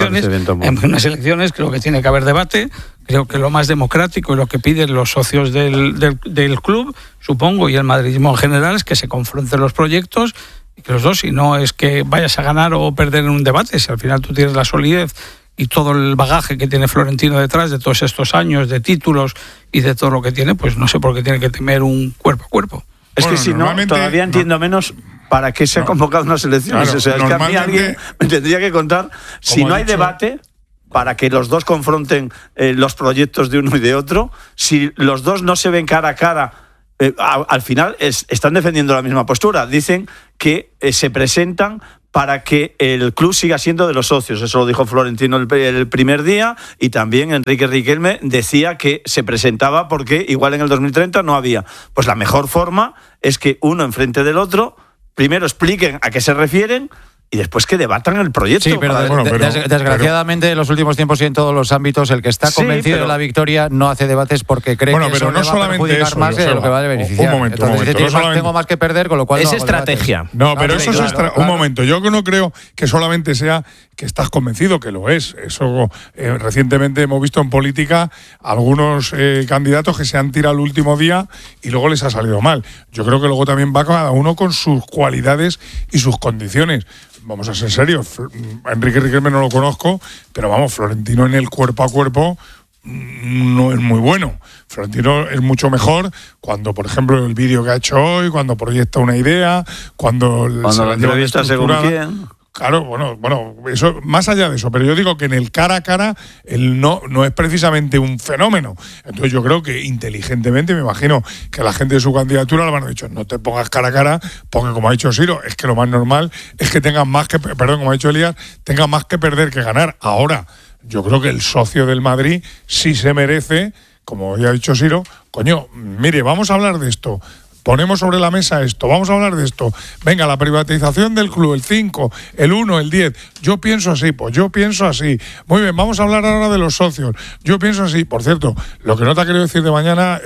G: unas elecciones creo que tiene que haber debate. Creo que lo más democrático y lo que piden los socios del club, supongo, y el madridismo en general, es que se confronten los proyectos y que los dos, si no es que vayas a ganar o perder en un debate, si al final tú tienes la solidez y todo el bagaje que tiene Florentino detrás de todos estos años de títulos y de todo lo que tiene, pues no sé por qué tiene que temer un cuerpo a cuerpo.
D: Es que si no, todavía entiendo menos para qué se ha convocado unas elecciones. Claro, o sea, es que a mí alguien me tendría que contar, si no hay debate, para que los dos confronten los proyectos de uno y de otro, si los dos no se ven cara a cara, al final están defendiendo la misma postura. Dicen que se presentan para que el club siga siendo de los socios. Eso lo dijo Florentino el primer día, y también Enrique Riquelme decía que se presentaba porque igual en el 2030 no había. Pues la mejor forma es que uno enfrente del otro primero expliquen a qué se refieren y después que debatan el proyecto.
I: Sí, pero desgraciadamente en los últimos tiempos y en todos los ámbitos, el que está convencido de la victoria no hace debates porque cree que eso no le va a perjudicar más de lo que va a beneficiar.
A: Un momento.
I: Tengo más que perder, con lo cual
F: es estrategia.
A: No, pero eso es un momento. Yo no creo que solamente sea que estás convencido, que lo es. Eso recientemente hemos visto en política algunos candidatos que se han tirado el último día y luego les ha salido mal. Yo creo que luego también va cada uno con sus cualidades y sus condiciones. Vamos a ser serios, Enrique Riquelme no lo conozco, pero vamos, Florentino en el cuerpo a cuerpo no es muy bueno. Florentino es mucho mejor cuando, por ejemplo, el vídeo que ha hecho hoy, cuando proyecta una idea, cuando
D: la entrevista según quién.
A: Claro, bueno, eso, más allá de eso, pero yo digo que en el cara a cara él no es precisamente un fenómeno. Entonces yo creo que inteligentemente, me imagino que la gente de su candidatura le han dicho, no te pongas cara a cara, porque como ha dicho Siro, es que lo más normal es que tengas más que, como ha dicho Elías, tenga más que perder que ganar. Ahora, yo creo que el socio del Madrid sí se merece, como ya ha dicho Siro, coño, mire, vamos a hablar de esto. Ponemos sobre la mesa esto, vamos a hablar de esto. Venga, la privatización del club, el 5, el 1, el 10. Yo pienso así, pues yo pienso así. Muy bien, vamos a hablar ahora de los socios. Yo pienso así. Por cierto, lo que no te ha querido decir de mañana,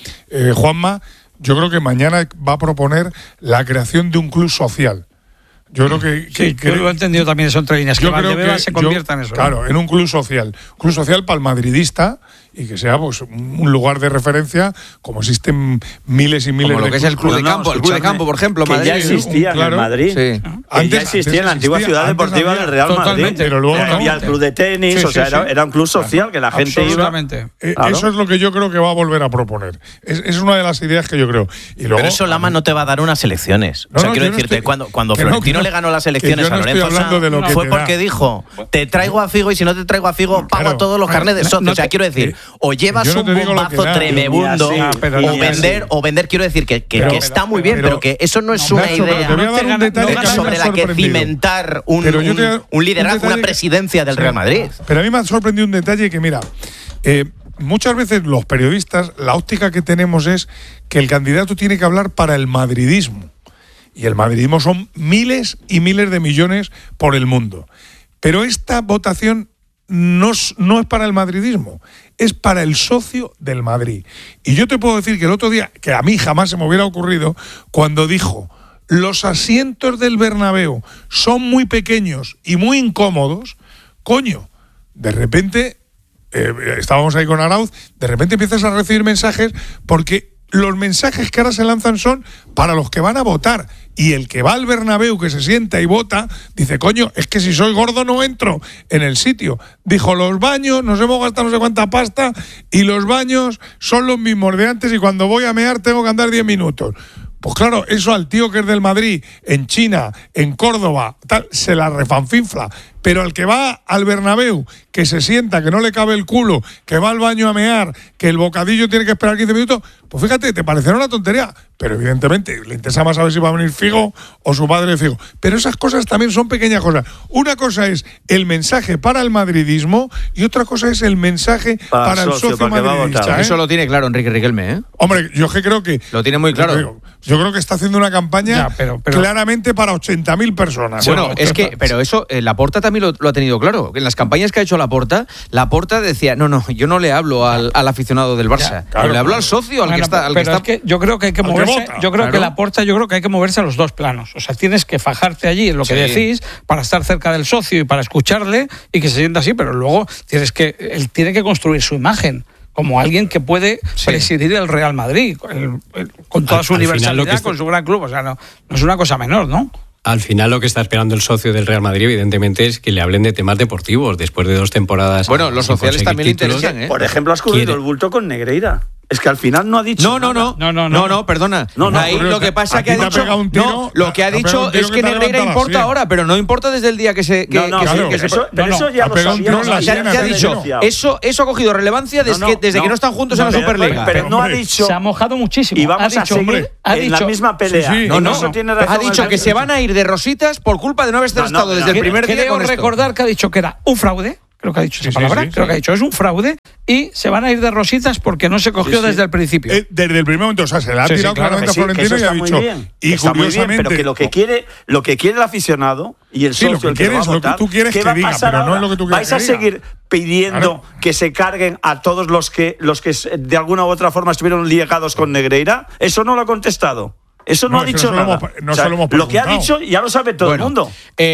A: Juanma, yo creo que mañana va a proponer la creación de un club social. Yo creo que
G: yo lo he entendido también eso entre líneas, que Valdebeba se convierta en eso.
A: Claro, en un club social para el madridista y que sea pues un lugar de referencia, como existen miles y miles
C: como
A: de
C: lo que es el club de campo, el club de campo, por ejemplo,
D: que
C: Madrid.
D: ya existía en Madrid. Sí. Ya existía en la antigua ciudad deportiva del Real Madrid.
A: Pero luego
D: había el club de tenis, era un club social que la gente iba.
A: Eso es lo que yo creo que va a volver a proponer. Es una de las ideas que yo creo. Y luego,
F: pero eso Lama no te va a dar unas elecciones. O sea, quiero decirte, cuando Florentino le ganó las elecciones a Lorenzo Sanz, fue porque dijo, te traigo a Figo y si no te traigo a Figo, pago todos los carnets de socio. O sea, quiero decir, o llevas un bombazo tremebundo, o vender, quiero decir, que está muy bien, pero que eso no es una idea sobre la que cimentar un liderazgo, una presidencia del Real Madrid.
A: Pero a mí me ha sorprendido un detalle que, mira, muchas veces los periodistas, la óptica que tenemos es que el candidato tiene que hablar para el madridismo. Y el madridismo son miles y miles de millones por el mundo. Pero esta votación no es para el madridismo, es para el socio del Madrid. Y yo te puedo decir que el otro día, que a mí jamás se me hubiera ocurrido, cuando dijo, los asientos del Bernabéu son muy pequeños y muy incómodos, coño, de repente, estábamos ahí con Arauz, de repente empiezas a recibir mensajes porque los mensajes que ahora se lanzan son para los que van a votar. Y el que va al Bernabéu, que se sienta y vota, dice, coño, es que si soy gordo no entro en el sitio. Dijo, los baños, nos hemos gastado no sé cuánta pasta y los baños son los mismos de antes y cuando voy a mear tengo que andar 10 minutos. Pues claro, eso al tío que es del Madrid, en China, en Córdoba, tal, se la refanfinfla. Pero al que va al Bernabéu, que se sienta, que no le cabe el culo, que va al baño a mear, que el bocadillo tiene que esperar 15 minutos, pues fíjate, te parecerá una tontería. Pero evidentemente le interesa más saber si va a venir Figo o su padre Figo. Pero esas cosas también son pequeñas cosas. Una cosa es el mensaje para el madridismo y otra cosa es el mensaje para el socio madridista.
C: Eso lo tiene claro Enrique Riquelme, ¿eh?
A: Hombre, yo creo que...
C: Lo tiene muy claro.
A: Yo creo que está haciendo una campaña claramente para 80.000 personas.
C: Bueno, pero eso, Laporta también lo ha tenido claro. En las campañas que ha hecho Laporta decía, no, yo no le hablo al aficionado del Barça. Le hablo al socio, al que está.
G: Es que yo creo que hay que moverse. Yo creo que Laporta, hay que moverse a los dos planos. O sea, tienes que fajarte allí en lo que decís para estar cerca del socio y para escucharle y que se sienta así, pero luego él tiene que construir su imagen como alguien que puede presidir el Real Madrid con toda su universalidad, con su gran club. O sea, no es una cosa menor, ¿no?
X: Al final lo que está esperando el socio del Real Madrid, evidentemente, es que le hablen de temas deportivos después de 2 temporadas.
C: Bueno, los sociales también le interesan, ¿eh?
D: Por ejemplo, has cubierto el bulto con Negreira. Es que al final no ha dicho
C: No, perdona. Ahí lo que pasa es que ha dicho lo que ha dicho es que Negreira importa ahora, pero no importa desde el día que se
D: pero eso ya lo sabíamos.
C: Te ha dicho, eso ha cogido relevancia desde que no están juntos en la Superliga.
D: Pero no ha dicho,
G: se ha mojado muchísimo.
D: Y vamos a seguir en la misma pelea.
C: Ha dicho que se van a ir de rositas por culpa de no haber estado desde el primer día con esto.
G: Recordar que ha dicho que era un fraude. Creo que ha dicho esa palabra, creo que ha dicho, es un fraude y se van a ir de rositas porque no se cogió desde el principio.
A: Desde el primer momento, o sea, se le ha tirado claramente a Florentino y ha dicho, y curiosamente...
D: Pero que lo que quiere el aficionado y el socio,
A: lo que quiere es lo que tú quieres que diga, pero no es lo que tú quieres que diga.
D: ¿Vais a seguir pidiendo que se carguen a todos los que de alguna u otra forma estuvieron ligados con Negreira? Eso no lo ha contestado. Eso no ha dicho nada. Lo que ha dicho ya lo sabe todo el mundo.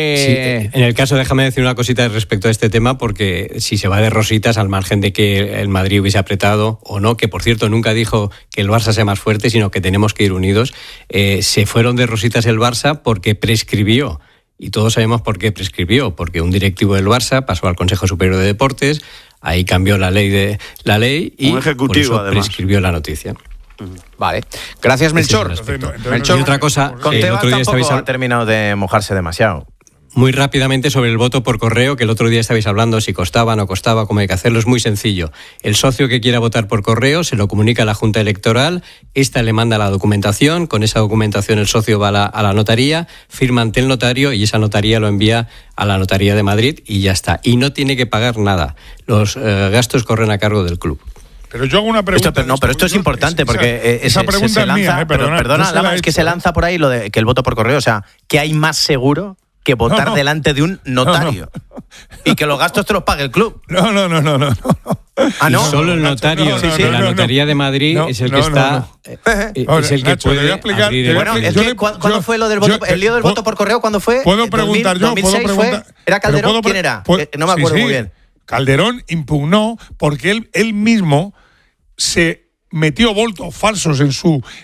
X: En el caso, déjame decir una cosita respecto a este tema, porque si se va de rositas, al margen de que el Madrid hubiese apretado o no, que por cierto nunca dijo que el Barça sea más fuerte, sino que tenemos que ir unidos, se fueron de rositas el Barça porque prescribió. Y todos sabemos por qué prescribió, porque un directivo del Barça pasó al Consejo Superior de Deportes, ahí cambió la ley y
D: un ejecutivo,
X: por eso
D: además
X: prescribió la noticia.
C: Vale, gracias Melchor.
X: Y otra cosa,
F: con Tebas tampoco ha terminado de mojarse demasiado.
X: Muy rápidamente sobre el voto por correo, que el otro día estabais hablando si costaba o no costaba, cómo hay que hacerlo. Es muy sencillo. El socio que quiera votar por correo se lo comunica a la Junta Electoral, esta le manda la documentación, con esa documentación el socio va a la notaría, firma ante el notario y esa notaría lo envía a la notaría de Madrid y ya está. Y no tiene que pagar nada. Los gastos corren a cargo del club.
A: Pero yo hago una pregunta.
F: Pero esto es importante porque
A: esa pregunta
F: se lanza,
A: es mía,
F: perdona, Lama, es que se lanza por ahí lo de que el voto por correo, o sea, ¿qué hay más seguro que votar delante de un notario. Y que los gastos te los pague el club.
A: No.
F: ¿Ah, no?
X: Y solo el notario, la Notaría de Madrid es el que está... Es el que
A: Nacho,
X: puede
A: te voy a explicar,
X: abrir
F: Bueno, es que ¿cuándo fue lo del voto? El lío del voto por correo, ¿cuándo fue?
A: ¿Puedo preguntar yo?
F: 2006 fue. ¿Era Calderón? ¿Quién era? No me acuerdo muy bien.
A: Calderón impugnó porque él mismo se metió votos falsos en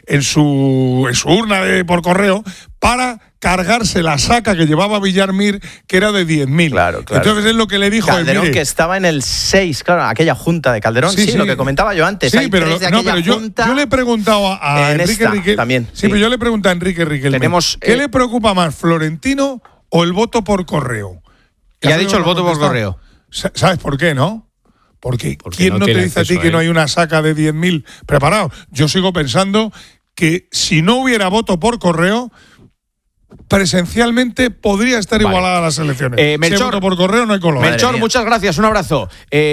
A: su urna por correo para cargarse la saca que llevaba Villarmir, que era de 10.000.
F: Claro.
A: Entonces es lo que le dijo
F: Calderón, que estaba en el 6, claro, aquella junta de Calderón. Sí, lo que comentaba yo antes.
A: Sí, pero yo le he preguntado a Enrique Riquelme
F: también.
A: Sí, pero yo le he preguntado a Enrique Riquelme. ¿Qué le preocupa más, Florentino o el voto por correo?
C: Y ha dicho el voto por correo.
A: ¿Sabes por qué, no? Porque ¿quién no te dice a ti que no hay una saca de 10.000 preparados? Yo sigo pensando que si no hubiera voto por correo, presencialmente podría estar igualada a las elecciones.
C: Melchor,
A: voto por correo no hay color.
C: Melchor, muchas gracias, un abrazo.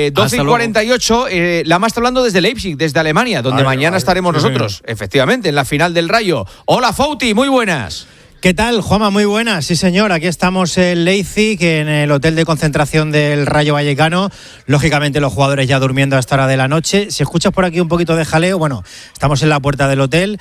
C: 12:48, Lama está hablando desde Leipzig, desde Alemania, donde mañana estaremos nosotros, efectivamente, en la final del Rayo. Hola, Fouti, muy buenas.
E: ¿Qué tal, Juanma? Muy buenas. Sí, señor. Aquí estamos en Leipzig, en el hotel de concentración del Rayo Vallecano. Lógicamente, los jugadores ya durmiendo a esta hora de la noche. Si escuchas por aquí un poquito de jaleo, bueno, estamos en la puerta del hotel.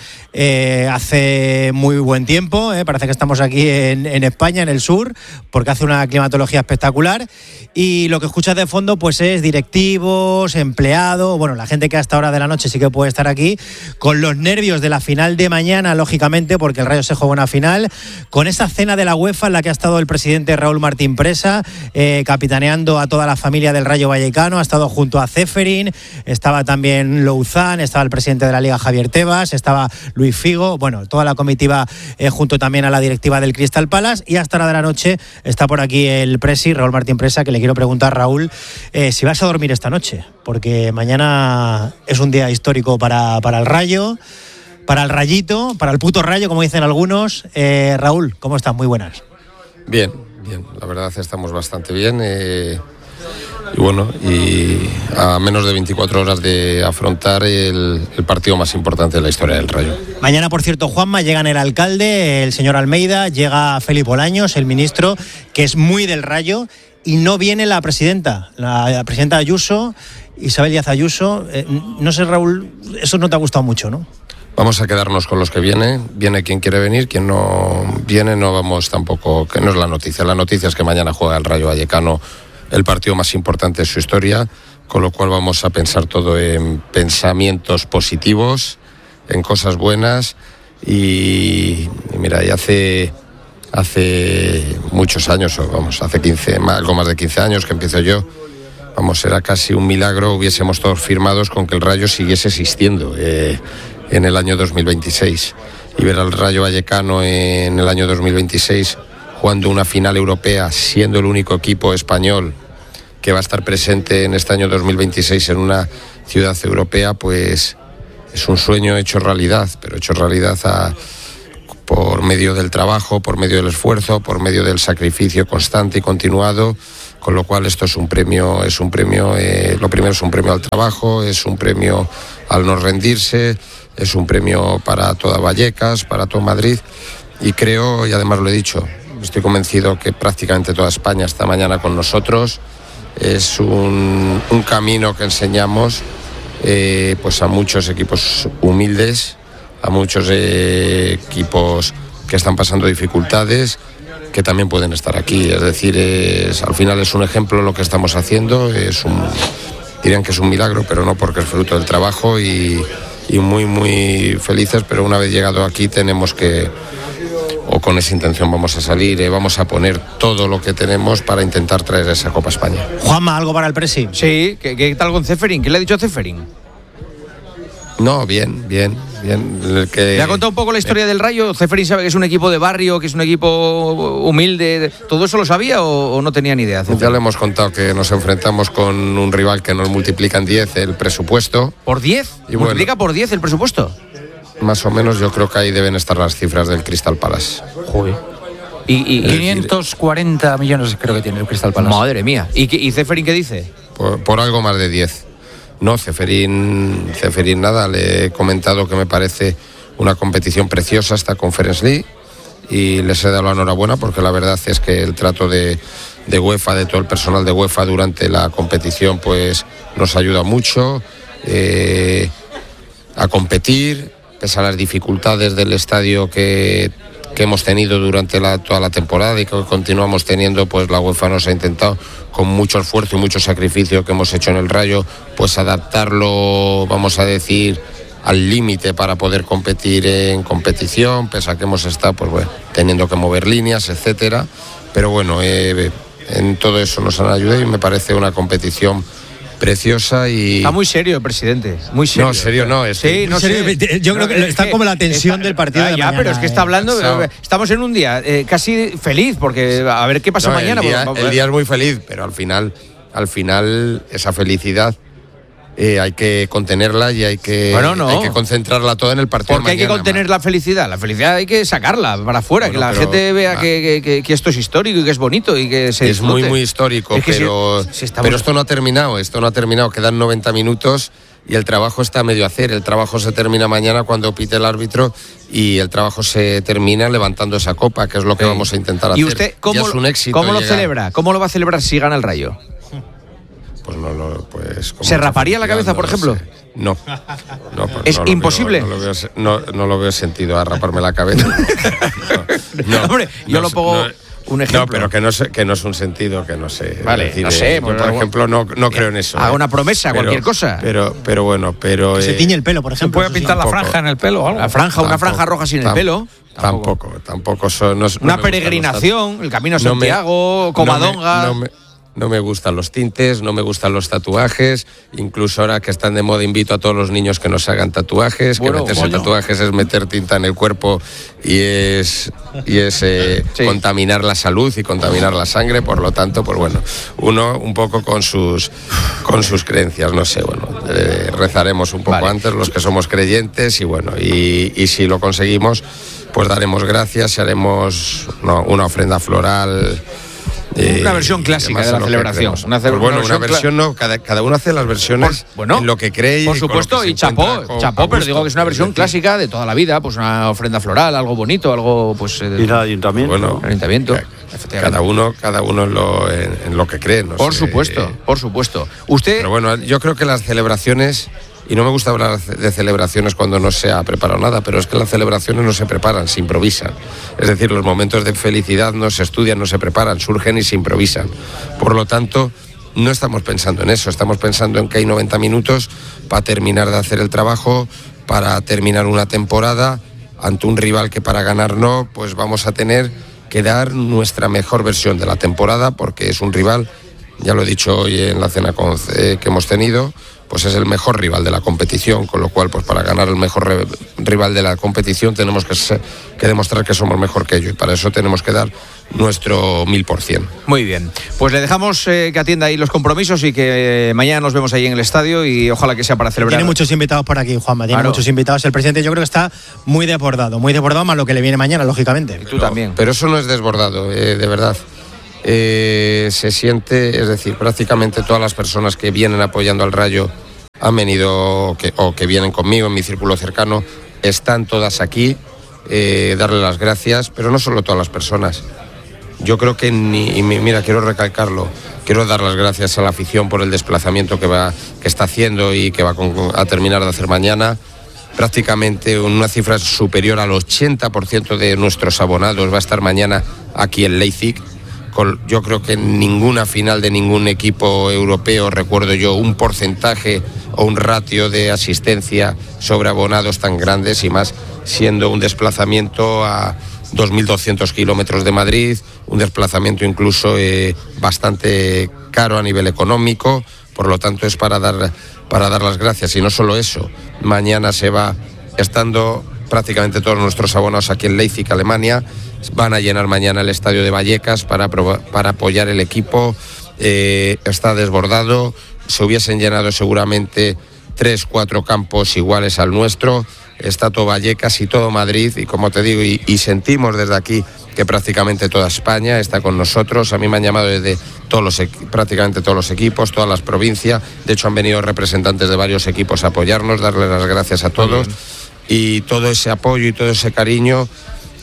E: Hace muy buen tiempo. Parece que estamos aquí en España, en el sur, porque hace una climatología espectacular. Y lo que escuchas de fondo, pues es directivos, empleados, bueno, la gente que a esta hora de la noche sí que puede estar aquí, con los nervios de la final de mañana, lógicamente, porque el Rayo se juega una final. Con esa cena de la UEFA en la que ha estado el presidente Raúl Martín Presa, capitaneando a toda la familia del Rayo Vallecano, ha estado junto a Ceferín, estaba también Louzán, estaba el presidente de la Liga Javier Tebas, estaba Luis Figo, bueno, toda la comitiva junto también a la directiva del Crystal Palace, y hasta la de la noche está por aquí el presi, Raúl Martín Presa, que le quiero preguntar, Raúl, si vas a dormir esta noche, porque mañana es un día histórico para el Rayo, para el Rayito, para el puto Rayo, como dicen algunos. Raúl, ¿cómo estás? Muy buenas.
H: Bien, la verdad estamos bastante bien. Y bueno, y a menos de 24 horas de afrontar el partido más importante de la historia del Rayo.
E: Mañana, por cierto, Juanma, llegan el alcalde, el señor Almeida, llega Felipe Olaños, el ministro, que es muy del Rayo, y no viene la presidenta Ayuso, Isabel Díaz Ayuso. No sé, Raúl, eso no te ha gustado mucho, ¿no?
H: Vamos a quedarnos con los que viene quien quiere venir, quien no viene no vamos tampoco, que no es la noticia es que mañana juega el Rayo Vallecano, el partido más importante de su historia, con lo cual vamos a pensar todo en pensamientos positivos, en cosas buenas y mira, y hace muchos años, hace algo más de 15 años que empiezo yo, era casi un milagro, hubiésemos todos firmados con que el Rayo siguiese existiendo en el año 2026 y ver al Rayo Vallecano en el año 2026 jugando una final europea, siendo el único equipo español que va a estar presente en este año 2026 en una ciudad europea, pues es un sueño hecho realidad, pero hecho realidad por medio del trabajo, por medio del esfuerzo, por medio del sacrificio constante y continuado, con lo cual esto es un premio, lo primero es un premio al trabajo, es un premio al no rendirse, es un premio para toda Vallecas, para todo Madrid, y creo, y además lo he dicho, estoy convencido que prácticamente toda España está mañana con nosotros. Es un camino que enseñamos pues a muchos equipos humildes, a muchos equipos que están pasando dificultades, que también pueden estar aquí. Es decir, al final es un ejemplo lo que estamos haciendo, dirían que es un milagro, pero no, porque es fruto del trabajo y muy, muy felices, pero una vez llegado aquí tenemos que, o con esa intención vamos a salir, vamos a poner todo lo que tenemos para intentar traer esa Copa España.
E: Juanma, ¿algo para el presi?
C: Sí, ¿qué tal con Ceferín? ¿Qué le ha dicho a Ceferín?
H: No, bien.
C: ¿Le ha contado un poco la historia del Rayo? Ceferín sabe que es un equipo de barrio, que es un equipo humilde. ¿Todo eso lo sabía o no tenía ni idea? Ceferín?
H: Ya le hemos contado que nos enfrentamos con un rival que nos multiplica en 10 el presupuesto.
C: ¿Por 10? ¿Multiplica por 10 el presupuesto?
H: Más o menos, yo creo que ahí deben estar las cifras del Crystal Palace.
C: Joder.
I: Y 540 millones creo que tiene el Crystal Palace.
C: Madre mía. ¿Y Ceferín qué dice?
H: Por algo más de 10. No, Ceferín nada, le he comentado que me parece una competición preciosa esta Conference League y les he dado la enhorabuena porque la verdad es que el trato de UEFA, de todo el personal de UEFA durante la competición, pues nos ayuda mucho a competir, pese a las dificultades del estadio que hemos tenido durante toda la temporada y que continuamos teniendo. Pues la UEFA nos ha intentado, con mucho esfuerzo y mucho sacrificio que hemos hecho en el Rayo, pues adaptarlo, vamos a decir, al límite para poder competir en competición, pese a que hemos estado pues bueno, teniendo que mover líneas, etcétera. Pero bueno, en todo eso nos han ayudado y me parece una competición preciosa. Y
C: está muy serio el presidente, muy serio.
H: No, serio no,
C: sí, no
E: serio,
C: sé.
E: Yo creo que está como la tensión del partido de mañana.
C: Pero es que está hablando, estamos en un día casi feliz, porque a ver qué pasa mañana.
H: El día es muy feliz, pero al final esa felicidad hay que contenerla y hay que concentrarla toda en el partido.
C: Porque hay que contener la felicidad hay que sacarla para afuera, que la gente vea que esto es histórico y que es bonito y que se disfrute.
H: Es muy histórico, pero esto no ha terminado, quedan 90 minutos y el trabajo está a medio hacer. El trabajo se termina mañana cuando pite el árbitro y el trabajo se termina levantando esa copa, que es lo que vamos a intentar hacer.
C: ¿Y usted cómo lo celebra? ¿Cómo lo va a celebrar si gana el Rayo? ¿Se raparía la cabeza, por ejemplo?
H: No.
C: ¿Es imposible?
H: No lo veo sentido a raparme la cabeza.
C: Hombre, yo lo pongo un ejemplo.
H: No, pero que no es un sentido, que no sé.
C: Vale, decir, no sé.
H: Por ejemplo, no creo en eso.
C: Haga una promesa, cualquier cosa.
H: Pero bueno.
E: Que se tiñe el pelo, por ejemplo.
G: ¿Se puede pintar la franja en el pelo o algo?
C: Una franja roja sin el pelo.
H: Tampoco.
C: Una peregrinación, el Camino a Santiago, Covadonga.
H: No me gustan los tintes, no me gustan los tatuajes. Incluso ahora que están de moda, invito a todos los niños que no se hagan tatuajes. Que meterse tatuajes es meter tinta en el cuerpo y es contaminar la salud y contaminar la sangre. Por lo tanto, pues bueno, uno un poco con sus creencias, no sé, bueno, rezaremos un poco antes los que somos creyentes y bueno, y si lo conseguimos, pues daremos gracias y haremos una ofrenda floral.
C: Una versión clásica de la celebración.
H: Una versión no, cada uno hace las versiones en lo que cree.
C: Por supuesto, y chapó, pero digo que es una versión clásica de toda la vida, pues una ofrenda floral, algo bonito, algo pues...
D: y el ayuntamiento.
H: Bueno,
C: el ayuntamiento.
H: Cada uno en lo que cree.
C: Por supuesto. Usted...
H: Pero bueno, yo creo que las celebraciones... Y no me gusta hablar de celebraciones cuando no se ha preparado nada, pero es que las celebraciones no se preparan, se improvisan. Es decir, los momentos de felicidad no se estudian, no se preparan, surgen y se improvisan. Por lo tanto, no estamos pensando en eso, estamos pensando en que hay 90 minutos para terminar de hacer el trabajo, para terminar una temporada ante un rival que para ganar no, pues vamos a tener que dar nuestra mejor versión de la temporada, porque es un rival, ya lo he dicho hoy en la cena que hemos tenido, pues es el mejor rival de la competición, con lo cual pues para ganar el mejor rival de la competición tenemos que demostrar que somos mejor que ellos y para eso tenemos que dar nuestro 1000%.
C: Muy bien, pues le dejamos que atienda ahí los compromisos y que mañana nos vemos ahí en el estadio y ojalá que sea para celebrar.
E: Tiene muchos invitados por aquí, Juanma, muchos invitados. El presidente yo creo que está muy desbordado más lo que le viene mañana, lógicamente.
C: Y tú también.
H: Pero eso no es desbordado, de verdad. Se siente, es decir, prácticamente todas las personas que vienen apoyando al Rayo han venido o que vienen conmigo en mi círculo cercano, están todas aquí, darle las gracias, pero no solo todas las personas. Yo creo que mira, quiero recalcarlo, quiero dar las gracias a la afición por el desplazamiento que está haciendo y que va a terminar de hacer mañana. Prácticamente una cifra superior al 80% de nuestros abonados va a estar mañana aquí en Leipzig. Yo creo que en ninguna final de ningún equipo europeo recuerdo yo un porcentaje o un ratio de asistencia sobre abonados tan grandes y más siendo un desplazamiento a 2.200 kilómetros de Madrid, un desplazamiento incluso bastante caro a nivel económico, por lo tanto es para dar las gracias. Y no solo eso, mañana se va, estando prácticamente todos nuestros abonados aquí en Leipzig, Alemania, van a llenar mañana el estadio de Vallecas para apoyar el equipo. Está desbordado, se hubiesen llenado seguramente 3-4 campos iguales al nuestro. Está todo Vallecas y todo Madrid y como te digo, y sentimos desde aquí que prácticamente toda España está con nosotros. A mí me han llamado desde prácticamente todos los equipos, todas las provincias. De hecho han venido representantes de varios equipos a apoyarnos, darles las gracias a todos. Y todo ese apoyo y todo ese cariño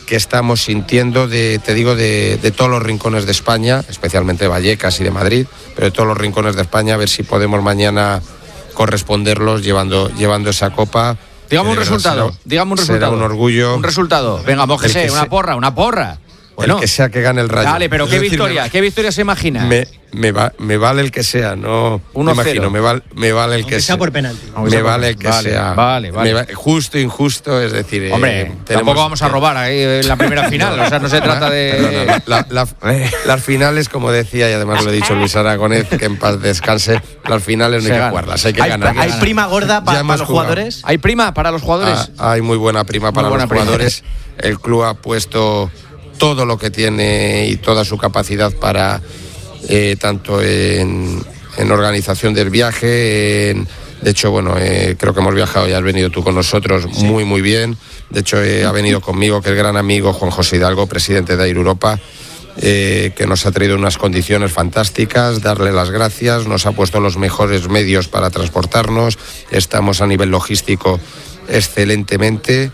H: que estamos sintiendo de todos los rincones de España, especialmente de Vallecas y de Madrid, pero de todos los rincones de España, a ver si podemos mañana corresponderlos llevando esa copa.
C: Dígame un resultado.
H: Será un orgullo.
C: Un resultado. Venga, mójese, una porra. Bueno,
H: el que sea que gane el Rayo.
C: Dale, pero ¿qué victoria se imagina?
H: Me vale el que sea, no me imagino, me vale el que sea.
E: Por penalti.
H: Me vale el que sea.
C: Vale.
H: Justo, injusto, es decir...
C: Hombre, tampoco vamos a robar ahí en la primera final, o sea, no se trata de...
H: Las finales, como decía, y además lo he dicho Luis Aragonés, que en paz descanse, las finales no hay que jugarlas, hay que ganar.
F: ¿Hay prima gorda para los jugadores?
C: ¿Hay prima para los jugadores?
H: Hay muy buena prima para los jugadores. El club ha puesto todo lo que tiene y toda su capacidad para tanto en organización del viaje, de hecho, creo que hemos viajado, ya has venido tú con nosotros, sí. Muy bien. De hecho, ha venido conmigo, que el gran amigo Juan José Hidalgo, presidente de Air Europa, que nos ha traído unas condiciones fantásticas, darle las gracias, nos ha puesto los mejores medios para transportarnos, estamos a nivel logístico excelentemente.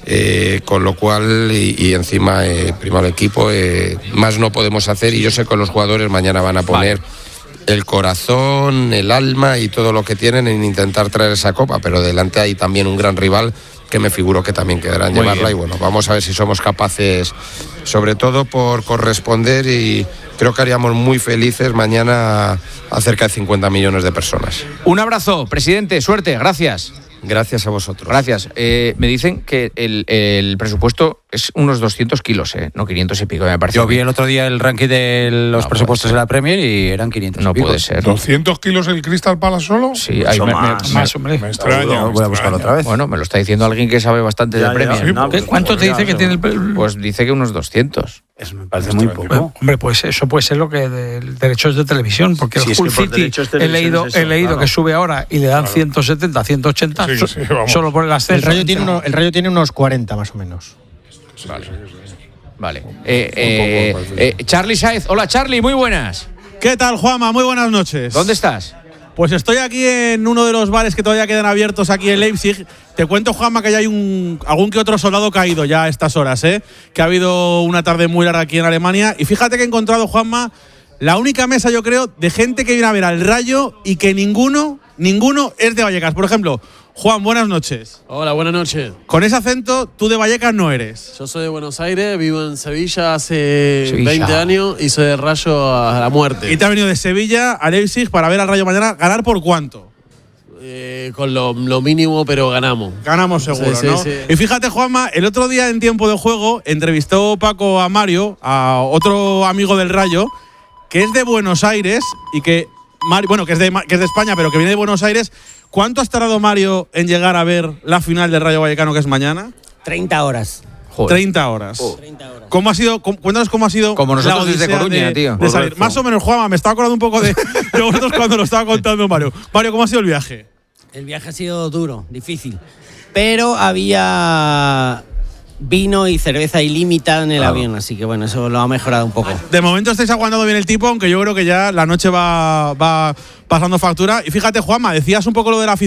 H: Con lo cual y encima prima el equipo, más no podemos hacer, y yo sé que los jugadores mañana van a poner el corazón, el alma y todo lo que tienen en intentar traer esa copa, pero delante hay también un gran rival que me figuro que también quedarán llevarla, y vamos a ver si somos capaces, sobre todo por corresponder, y creo que haríamos muy felices mañana a cerca de 50 millones de personas.
C: Un abrazo, presidente, suerte, gracias.
H: Gracias a vosotros.
C: Gracias. Me dicen que el presupuesto es unos 200 kilos, no 500 y pico, me parece.
I: Yo vi el otro día el ranking de los presupuestos de la Premier y eran 500
C: no
I: y pico.
C: Puede ser.
A: ¿200 kilos el Crystal Palace solo?
C: Sí,
I: más, hombre.
A: Me extraña.
I: Voy a buscarlo otra vez.
C: Bueno, me lo está diciendo alguien que sabe bastante de Premier.
G: ¿Cuánto te dice que tiene el...?
C: Pues dice que unos 200.
I: Eso me parece muy poco.
G: Hombre, pues eso puede ser lo que de derechos de televisión, porque el Hull City he leído que sube ahora y le dan 170, 180 solo por el ascenso.
E: El Rayo tiene unos 40 más o menos.
C: Vale. Charly Sáez. Hola, Charly, muy buenas.
J: ¿Qué tal, Juanma? Muy buenas noches.
C: ¿Dónde estás?
J: Pues estoy aquí en uno de los bares que todavía quedan abiertos aquí en Leipzig. Te cuento, Juanma, que ya hay algún que otro soldado caído ya a estas horas, que ha habido una tarde muy larga aquí en Alemania. Y fíjate que he encontrado, Juanma, la única mesa, yo creo, de gente que viene a ver al Rayo y que ninguno es de Vallecas. Por ejemplo, Juan, buenas noches.
K: Hola, buenas noches.
J: Con ese acento, tú de Vallecas no eres.
K: Yo soy de Buenos Aires, vivo en Sevilla hace 20 años y soy de Rayo a la muerte.
J: Y te has venido de Sevilla a Leipzig para ver al Rayo mañana. ¿Ganar por cuánto?
K: Con lo mínimo, pero ganamos.
J: Ganamos seguro,
K: sí,
J: ¿no?
K: Sí.
J: Y fíjate, Juanma, el otro día en Tiempo de Juego entrevistó Paco a Mario, a otro amigo del Rayo, que es de Buenos Aires y que es de España, pero que viene de Buenos Aires. ¿Cuánto has tardado, Mario, en llegar a ver la final del Rayo Vallecano, que es mañana?
L: 30 horas.
J: Joder. 30 horas. ¿Cómo ha sido? Cuéntanos cómo ha sido.
C: Como nosotros desde Coruña, tío.
J: De salir. Más o menos, Juanma, me estaba acordando un poco de vosotros cuando lo estaba contando Mario. Mario, ¿cómo ha sido el viaje?
L: El viaje ha sido duro, difícil. Pero había vino y cerveza ilimitada en el avión, así que bueno, eso lo ha mejorado un poco.
J: De momento estáis aguantando bien el tipo, aunque yo creo que ya la noche va pasando factura. Y fíjate, Juanma, decías un poco lo de la afición.